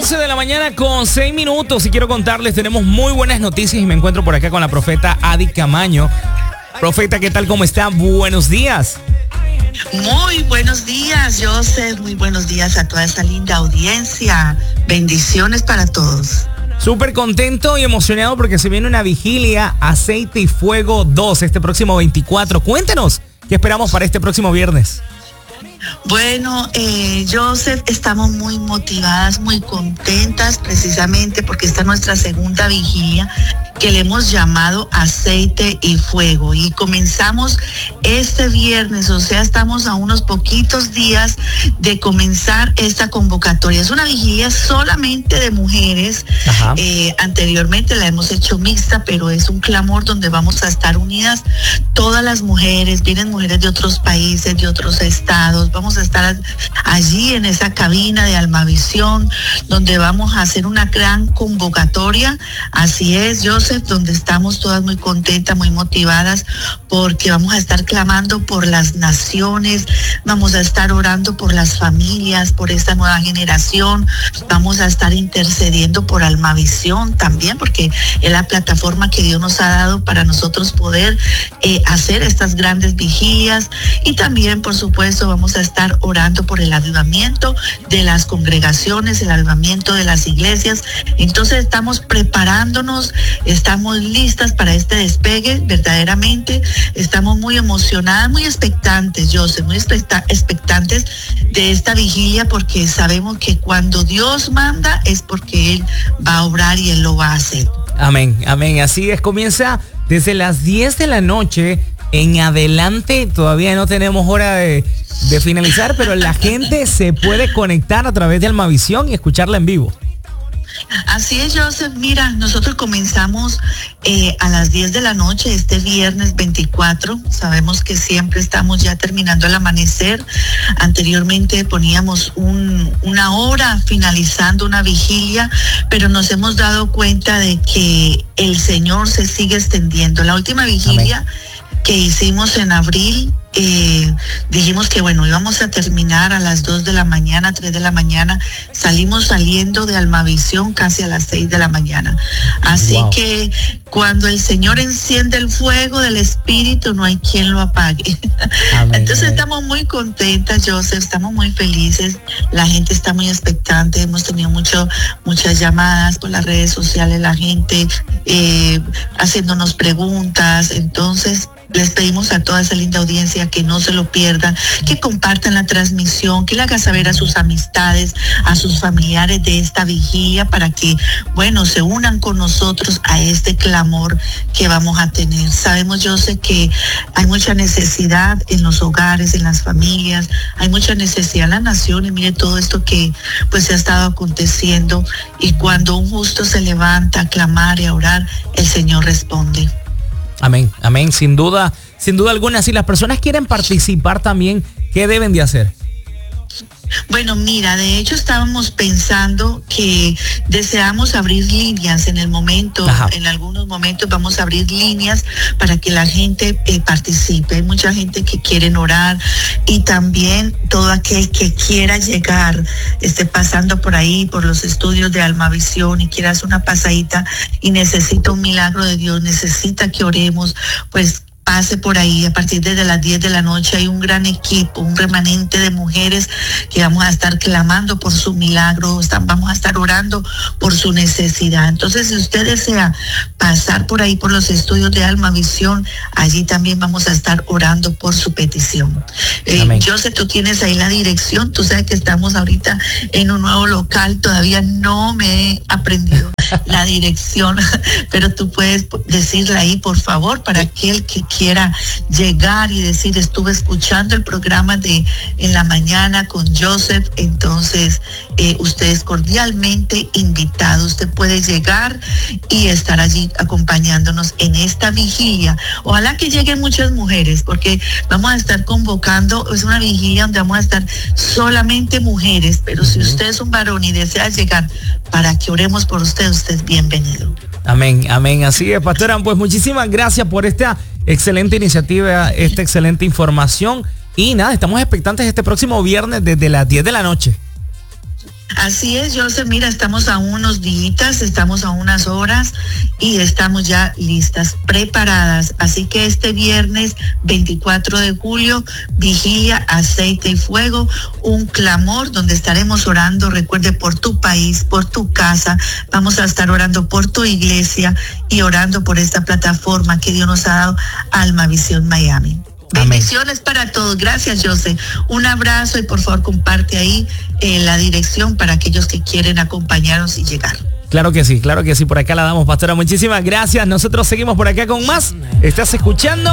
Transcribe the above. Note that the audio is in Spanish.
11 de la mañana con 6 minutos y quiero contarles, tenemos muy buenas noticias y me encuentro por acá con la profeta Adi Camaño. Profeta, ¿qué tal? ¿Cómo está? Buenos días. Muy buenos días, Joseph. Muy buenos días a toda esa linda audiencia. Bendiciones para todos. Súper contento y emocionado porque se viene una vigilia Aceite y Fuego 2 este próximo 24. Cuéntanos, ¿qué esperamos para este próximo viernes? Bueno, Joseph, estamos muy motivadas, muy contentas precisamente porque esta es nuestra segunda vigilia que le hemos llamado Aceite y Fuego y comenzamos este viernes, o sea, estamos a unos poquitos días de comenzar esta convocatoria. Es una vigilia solamente de mujeres. Anteriormente la hemos hecho mixta, pero es un clamor donde vamos a estar unidas todas las mujeres. Vienen mujeres de otros países, de otros estados. Vamos a estar allí en esa cabina de Almavisión donde vamos a hacer una gran convocatoria. Así es, Joseph, donde estamos todas muy contentas, muy motivadas, porque vamos a estar clamando por las naciones, vamos a estar orando por las familias, por esta nueva generación, vamos a estar intercediendo por Almavisión también, porque es la plataforma que Dios nos ha dado para nosotros poder hacer estas grandes vigilias, y también, por supuesto, vamos a estar orando por el avivamiento de las congregaciones, el avivamiento de las iglesias. Entonces estamos preparándonos, estamos listas para este despegue, verdaderamente estamos muy emocionadas, muy expectantes, Joseph, muy expectantes de esta vigilia, porque sabemos que cuando Dios manda es porque Él va a obrar y Él lo va a hacer. Amén, amén, así es, comienza desde las 10 de la noche en adelante. Todavía no tenemos hora de finalizar, pero la gente se puede conectar a través de Almavisión y escucharla en vivo. Así es, Joseph. Mira, nosotros comenzamos a las 10 de la noche este viernes 24. Sabemos que siempre estamos ya terminando el amanecer. Anteriormente poníamos una hora finalizando una vigilia, pero nos hemos dado cuenta de que el Señor se sigue extendiendo. La última vigilia que hicimos en abril, dijimos que bueno, íbamos a terminar a las 2 de la mañana, 3 de la mañana, salimos saliendo de Almavisión casi a las 6 de la mañana. Así que cuando el Señor enciende el fuego del Espíritu, no hay quien lo apague. Amén. Entonces estamos muy contentas, Joseph, estamos muy felices, la gente está muy expectante, hemos tenido muchas llamadas por las redes sociales, la gente haciéndonos preguntas. Entonces les pedimos a toda esa linda audiencia que no se lo pierdan, que compartan la transmisión, que le hagan saber a sus amistades, a sus familiares de esta vigilia, para que, bueno, se unan con nosotros a este clamor que vamos a tener. Sabemos, yo sé que hay mucha necesidad en los hogares, en las familias, hay mucha necesidad en las naciones. Mire todo esto que pues se ha estado aconteciendo, y cuando un justo se levanta a clamar y a orar, el Señor responde. Amén, amén, sin duda alguna. Si las personas quieren participar también, ¿qué deben de hacer? Bueno, mira, de hecho estábamos pensando que deseamos abrir líneas en el momento. En algunos momentos vamos a abrir líneas para que la gente participe. Hay mucha gente que quiere orar, y también todo aquel que quiera llegar, esté pasando por ahí, por los estudios de Almavisión, y quiera hacer una pasadita y necesita un milagro de Dios, necesita que oremos, pues pase por ahí. A partir de las 10 de la noche hay un gran equipo, un remanente de mujeres que vamos a estar clamando por su milagro, vamos a estar orando por su necesidad. Entonces, si usted desea pasar por ahí, por los estudios de Almavisión, allí también vamos a estar orando por su petición. Joseph, tú tienes ahí la dirección. Tú sabes que estamos ahorita en un nuevo local, todavía no me he aprendido la dirección, pero tú puedes decirla ahí, por favor, para aquel que quiera llegar y decir: estuve escuchando el programa de en la mañana con Joseph. Entonces usted es cordialmente invitado. Usted puede llegar y estar allí acompañándonos en esta vigilia. Ojalá que lleguen muchas mujeres, porque vamos a estar convocando, es una vigilia donde vamos a estar solamente mujeres, pero si usted es un varón y desea llegar para que oremos por usted, usted es bienvenido. Amén, amén, así es, pastora. Pues muchísimas gracias por esta excelente iniciativa, esta excelente información, y nada, estamos expectantes este próximo viernes desde las 10 de la noche. Así es, Joseph, mira, estamos a unos días, estamos a unas horas y estamos ya listas, preparadas. Así que este viernes 24 de julio, vigilia, aceite y fuego, un clamor donde estaremos orando, recuerde, por tu país, por tu casa. Vamos a estar orando por tu iglesia y orando por esta plataforma que Dios nos ha dado, Alma Visión Miami. Bendiciones para todos. Gracias, José. Un abrazo y por favor comparte ahí la dirección para aquellos que quieren acompañarnos y llegar. Claro que sí, por acá la damos, pastora. Muchísimas gracias. Nosotros seguimos por acá con más. Estás escuchando